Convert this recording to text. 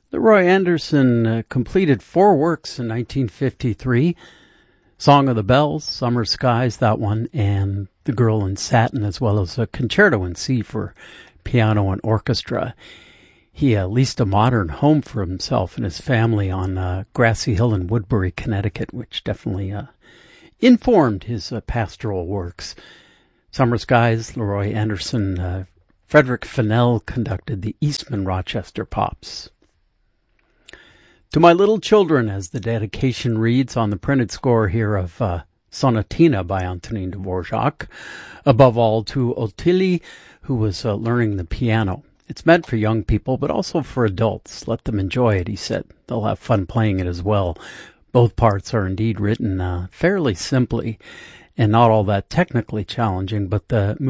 Leroy Anderson completed 4 works in 1953. Song of the Bells, Summer Skies, that one, and The Girl in Satin, as well as a concerto in C for piano and orchestra. He leased a modern home for himself and his family on Grassy Hill in Woodbury, Connecticut, which definitely informed his pastoral works. Summer Skies, Leroy Anderson. Frederick Fennell conducted the Eastman Rochester Pops. To My Little Children, as the dedication reads on the printed score here of Sonatina by Antonin Dvorak. Above all, to Ottilie, who was learning the piano. It's meant for young people, but also for adults. Let them enjoy it, he said. They'll have fun playing it as well. Both parts are indeed written fairly simply and not all that technically challenging, but the